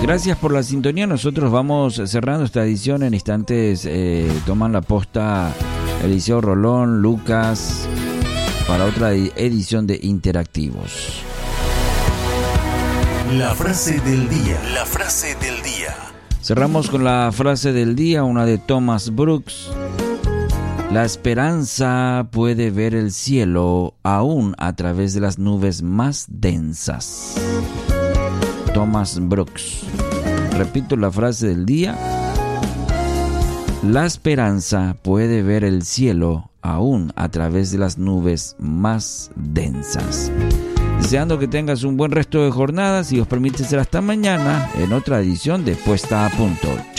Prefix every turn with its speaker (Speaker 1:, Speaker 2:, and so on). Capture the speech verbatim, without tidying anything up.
Speaker 1: Gracias por la sintonía. Nosotros vamos cerrando esta edición. En instantes eh, toman la posta Eliseo Rolón, Lucas, para otra edición de Interactivos.
Speaker 2: La frase del día. La frase del día.
Speaker 1: Cerramos con la frase del día, una de Thomas Brooks. La esperanza puede ver el cielo aún a través de las nubes más densas. Thomas Brooks. Repito la frase del día. La esperanza puede ver el cielo aún a través de las nubes más densas. Deseando que tengas un buen resto de jornada. Si os permite ser hasta mañana en otra edición de Puesta a Punto.